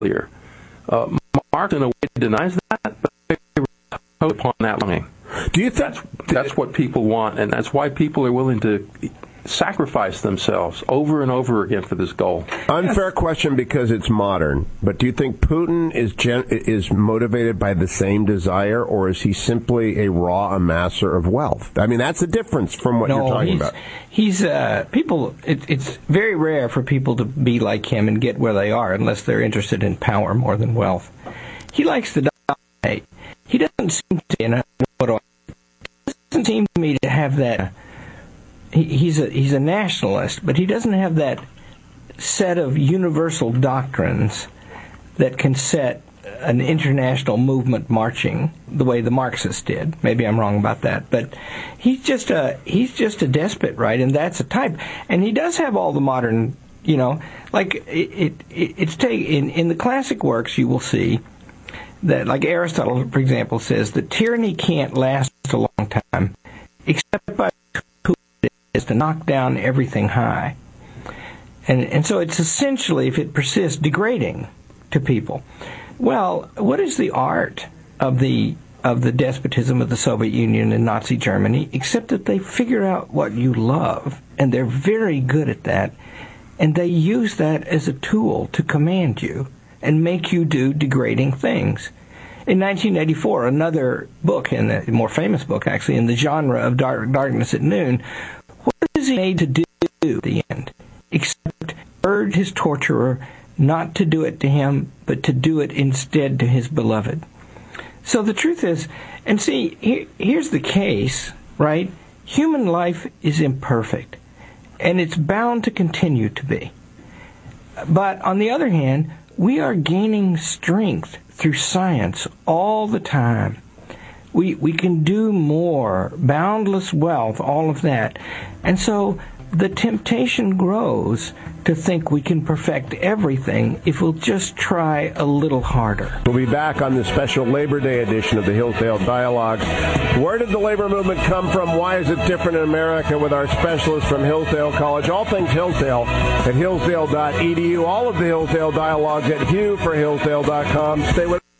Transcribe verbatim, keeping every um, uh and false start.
earlier. Uh, Marx, in a way, denies that, but they repose upon that longing. Do you think that's, that's what people want, and that's why people are willing to sacrifice themselves over and over again for this goal? Unfair question because it's modern, but do you think Putin is gen- is motivated by the same desire, or is he simply a raw amasser of wealth? I mean, that's the difference from what no, you're talking he's, about. He's uh, people. It, it's very rare for people to be like him and get where they are unless they're interested in power more than wealth. He likes to dominate. He doesn't seem to. You know, what do I, doesn't seem to me to have that. He, he's a he's a nationalist, but he doesn't have that set of universal doctrines that can set an international movement marching the way the Marxists did. Maybe I'm wrong about that, but he's just a he's just a despot, right? And that's a type. And he does have all the modern, you know, like it. it, it it's take in in the classic works you will see that, like Aristotle, for example, says that tyranny can't last a long time, except by who it is to knock down everything high. And and so it's essentially, if it persists, degrading to people. Well, what is the art of the of the despotism of the Soviet Union and Nazi Germany, except that they figure out what you love, and they're very good at that, and they use that as a tool to command you and make you do degrading things. In nineteen eighty-four, another book, and a more famous book actually, in the genre of Dark, Darkness at Noon, what is he made to do at the end? Except urge his torturer not to do it to him, but to do it instead to his beloved. So the truth is, and see, here, here's the case, right? Human life is imperfect, and it's bound to continue to be. But on the other hand, we are gaining strength through science all the time. We we can do more, boundless wealth, all of that. And so the temptation grows to think we can perfect everything if we'll just try a little harder. We'll be back on the special Labor Day edition of the Hillsdale Dialogue. Where did the labor movement come from? Why is it different in America? With our specialists from Hillsdale College. All things Hillsdale at hillsdale dot e d u. All of the Hillsdale Dialogues at hugh for hillsdale dot com. Stay with